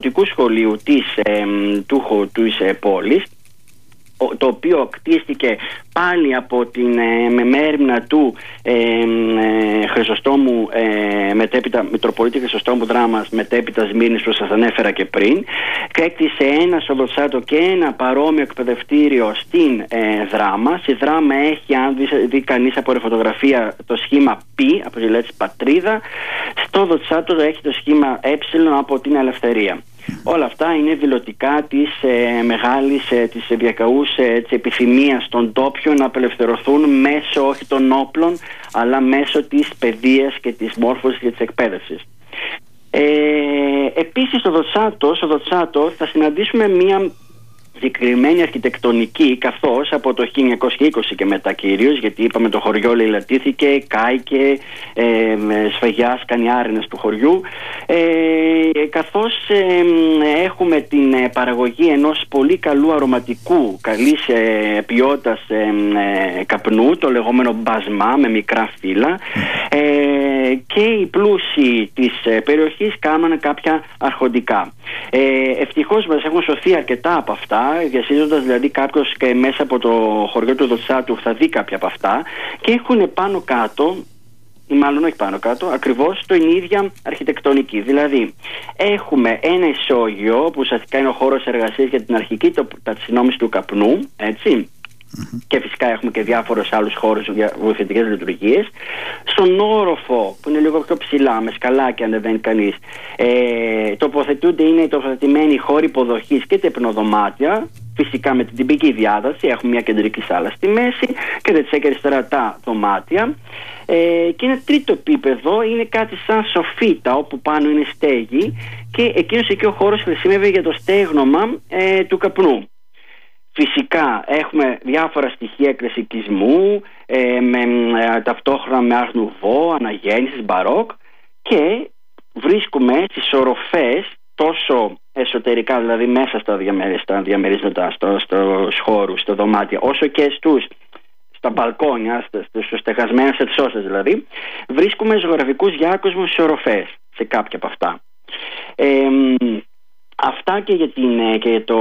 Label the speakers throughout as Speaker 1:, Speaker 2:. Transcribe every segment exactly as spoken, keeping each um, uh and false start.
Speaker 1: δημοτικού σχολείου της, ε, του, της ε, πόλης, το οποίο κτίστηκε πάλι από την ε, με έρημνα του ε, ε, Χρυσοστόμου, ε, μετέπειτα, Μητροπολίτη Χρυσοστόμου Δράμας, μετέπειτα Σμύρνης, που σας ανέφερα και πριν, και έκτισε ένα σοδοτσάτο και ένα παρόμοιο εκπαιδευτήριο στην ε, Δράμα. Στη Δράμα έχει, αν δει, δει κανείς από τη φωτογραφία, το σχήμα π από τη λέξη πατρίδα. Στο δοτσάτο έχει το σχήμα ε από την Ελευθερία. Όλα αυτά είναι δηλωτικά της ε, μεγάλης, ε, της διακαούς ε, της επιθυμίας των ντόπιων να απελευθερωθούν μέσω όχι των όπλων, αλλά μέσω της παιδείας και της μόρφωσης και της εκπαίδευσης. Ε, επίσης στο Δοτσάτο, στο Δοτσάτο θα συναντήσουμε μία συγκεκριμένη αρχιτεκτονική, καθώς από το χίλια εννιακόσια είκοσι και μετά κυρίως, γιατί είπαμε το χωριό λαιλατήθηκε, κάηκε, ε, σφαγιάσκαν οι άρενες του χωριού, ε, καθώς ε, έχουμε την ε, παραγωγή ενός πολύ καλού αρωματικού, καλής ε, ποιότητας ε, ε, καπνού, το λεγόμενο μπασμά με μικρά φύλλα, ε, και οι πλούσιοι της ε, περιοχής κάμανε κάποια αρχοντικά. Ε, ευτυχώς μας έχουν σωθεί αρκετά από αυτά, διασύζοντας δηλαδή κάποιος και μέσα από το χωριό του Δοτσάτου θα δει κάποια από αυτά, και έχουν πάνω κάτω, ή μάλλον όχι πάνω κάτω, ακριβώς την ίδια αρχιτεκτονική. Δηλαδή έχουμε ένα ισόγειο που ουσιαστικά είναι ο χώρος εργασίας για την αρχική ταξινόμηση του καπνού, έτσι. Mm-hmm. Και φυσικά έχουμε και διάφορους άλλους χώρους για βοηθητικές λειτουργίες. Στον όροφο, που είναι λίγο πιο ψηλά, με σκαλάκια ανεβαίνει κανείς, ε, τοποθετούνται, είναι τοποθετημένοι χώροι υποδοχής και τεπνοδωμάτια, φυσικά με την τυπική διάταση. Έχουμε μια κεντρική σάλα στη μέση και δεξιά και αριστερά τα δωμάτια. Ε, και ένα τρίτο επίπεδο είναι κάτι σαν σοφίτα, όπου πάνω είναι στέγη, και εκείνος εκεί ο χώρος χρησιμεύει για το στέγνομα ε, του καπνού. Φυσικά έχουμε διάφορα στοιχεία κλασικισμού, ε, με, ε, ταυτόχρονα με Art Nouveau, αναγέννησης, μπαρόκ, και βρίσκουμε στις οροφές, τόσο εσωτερικά, δηλαδή μέσα στα, διαμερίσματα, στα διαμερίσματα, στο, στους χώρους, στα δωμάτια, όσο και στους, στα μπαλκόνια, στους στεγασμένες εξώσες δηλαδή, βρίσκουμε ζωγραφικούς διάκοσμους στις οροφές, σε κάποια από αυτά. Ε, αυτά και για, την, και για το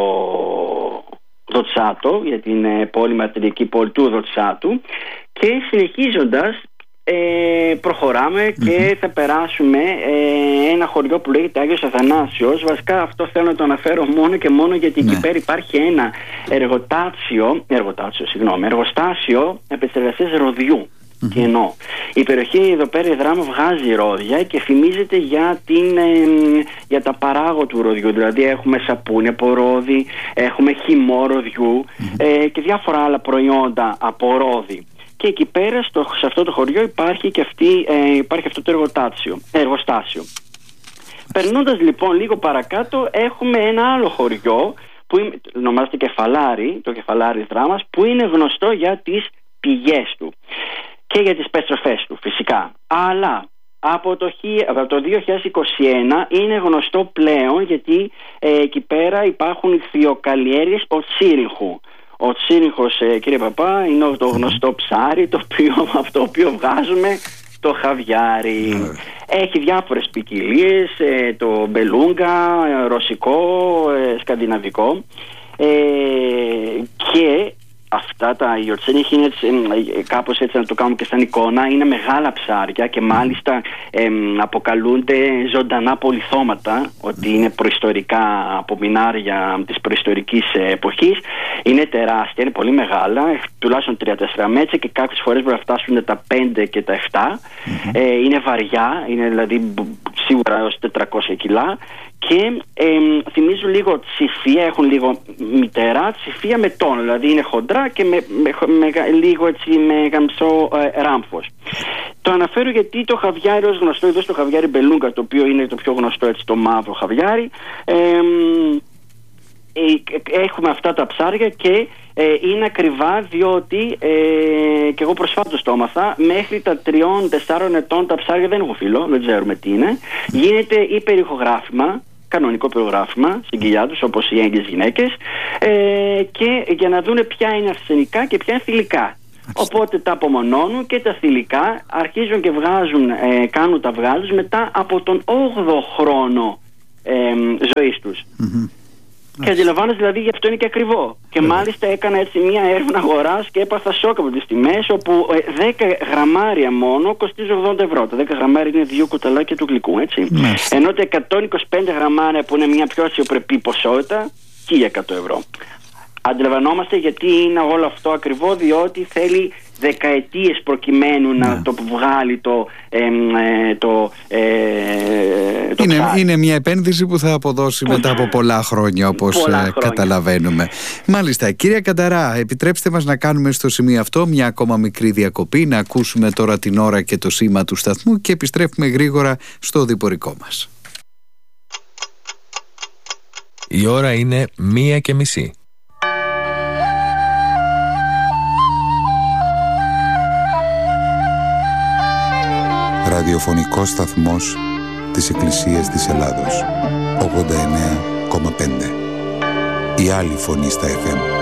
Speaker 1: Δοτσάτο, για την ε, πολυματρική πόλη του Δοτσάτου, και συνεχίζοντας ε, προχωράμε mm-hmm. και θα περάσουμε ε, ένα χωριό που λέγεται Άγιος Αθανάσιος. Βασικά αυτό θέλω να το αναφέρω μόνο και μόνο γιατί mm-hmm. εκεί πέρα υπάρχει ένα εργοτάτσιο, εργοτάτσιο, συγγνώμη, εργοστάσιο επεξεργασίας ροδιού. Mm-hmm. Και εννοώ, η περιοχή εδώ πέρα, η Δράμα, βγάζει ρόδια και φημίζεται για, την, ε, για τα παράγω του ροδιού. Δηλαδή έχουμε σαπούνι από ρόδι, έχουμε χυμό ροδιού mm-hmm. ε, και διάφορα άλλα προϊόντα από ρόδι. Και εκεί πέρα στο, σε αυτό το χωριό υπάρχει, και αυτή, ε, υπάρχει αυτό το εργοτάτσιο, εργοστάσιο. Περνώντας λοιπόν λίγο παρακάτω, έχουμε ένα άλλο χωριό που ονομάζεται Κεφαλάρι, το Κεφαλάρι Δράμας, που είναι γνωστό για τις πηγές του και για τις πετροφές του φυσικά. Αλλά από το, από το δύο χιλιάδες είκοσι ένα είναι γνωστό πλέον, γιατί ε, εκεί πέρα υπάρχουν ηχθειοκαλλιέργειες οτσίριχου. Ο τσίριχος, ε, κύριε Παπά, είναι το γνωστό ψάρι, το οποίο, από το οποίο βγάζουμε το χαβιάρι. Mm. Έχει διάφορες ποικιλίες, ε, το μπελούγκα, ε, ρωσικό, ε, σκανδιναβικό, ε, και αυτά τα ιορτσένιχη είναι έτσι, κάπως έτσι να το κάνουμε και σαν εικόνα, είναι μεγάλα ψάρια και μάλιστα ε, αποκαλούνται ζωντανά πολυθώματα, ότι είναι προϊστορικά απομεινάρια της προϊστορικής εποχής. Είναι τεράστια, είναι πολύ μεγάλα, τουλάχιστον τρία τέσσερα μέτρα, και κάποιες φορές μπορεί να φτάσουν τα πέντε και τα επτά. Mm-hmm. Ε, είναι βαριά, είναι δηλαδή σίγουρα έως τετρακόσια κιλά. Και ε, θυμίζουν λίγο τσιφία, έχουν λίγο μητερά, τσιφία με τόνο, δηλαδή είναι χοντρά και με, με, με λίγο έτσι με γαμψό ε, ράμφος. Το αναφέρω γιατί το χαβιάρι ως γνωστό, εδώ στο χαβιάρι μπελούγκα, το οποίο είναι το πιο γνωστό, έτσι, το μαύρο χαβιάρι, ε, ε, έχουμε αυτά τα ψάρια και ε, είναι ακριβά, διότι ε, και εγώ προσφάτως το έμαθα, μέχρι τα τριών τεσσάρων ετών τα ψάρια δεν έχουν φύλλο, δεν ξέρουμε τι είναι. Γίνεται υπερηχογράφημα, κανονικό περιγράφημα στην κοιλιά τους, όπως οι έγκυες γυναίκες, ε, και για να δούνε ποια είναι αρσενικά και ποια είναι θηλυκά. Οπότε τα απομονώνουν και τα θηλυκά αρχίζουν και βγάζουν, ε, κάνουν τα αυγά τους μετά από τον όγδοο χρόνο ε, ζωής τους.
Speaker 2: Mm-hmm.
Speaker 1: Και αντιλαμβάνεσαι, δηλαδή, γι' αυτό είναι και ακριβό. Και yeah. μάλιστα έκανα έτσι μια έρευνα αγοράς και έπαθα σοκ από τις τιμές, όπου δέκα γραμμάρια μόνο κοστίζει ογδόντα ευρώ. Τα δέκα γραμμάρια είναι δύο κουταλάκια του γλυκού, έτσι. Yeah. Ενώ τα εκατόν είκοσι πέντε γραμμάρια, που είναι μια πιο αξιοπρεπή ποσότητα, χίλια εκατό ευρώ. Αντιλαμβανόμαστε γιατί είναι όλο αυτό ακριβό, διότι θέλει δεκαετίες προκειμένου yeah. να το βγάλει το, ε, ε, το, ε, το
Speaker 2: είναι, είναι μια επένδυση που θα αποδώσει μετά από πολλά χρόνια, όπως πολλά χρόνια. καταλαβαίνουμε. Μάλιστα, κυρία Κανταρά, επιτρέψτε μας να κάνουμε στο σημείο αυτό μια ακόμα μικρή διακοπή, να ακούσουμε τώρα την ώρα και το σήμα του σταθμού και επιστρέφουμε γρήγορα στο διπορικό μας.
Speaker 3: Η ώρα είναι μία και μισή.
Speaker 4: Ραδιοφωνικός σταθμός της Εκκλησίας της Ελλάδος, ογδόντα εννέα κόμμα πέντε. Η άλλη φωνή στα εφ εμ.